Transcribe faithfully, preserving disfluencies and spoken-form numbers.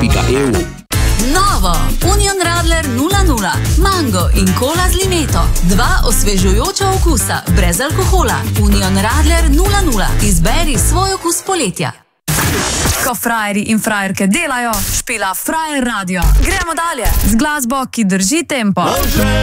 pika e u. Novo Union Radler nula nula, mango in kola z limeto. Dva osvežujoča okusa, brez alkohola. Union Radler nula nula. Izberi svoj okus poletja. Ko frajeri in frajerke delajo, špila Frajer Radio. Gremo dalje z glasbo, ki drži tempo.